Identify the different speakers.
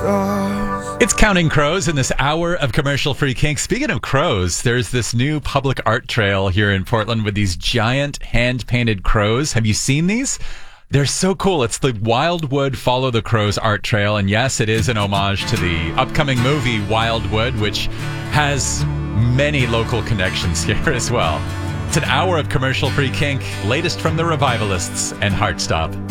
Speaker 1: It's Counting Crows in this hour of commercial-free kink. Speaking of crows, there's this new public art trail here in Portland with these giant hand-painted crows. Have you seen these? They're so cool. It's the Wildwood Follow the Crows art trail. And yes, it is an homage to the upcoming movie Wildwood, which has many local connections here as well. It's an hour of commercial-free kink, latest from the Revivalists and Heartstop.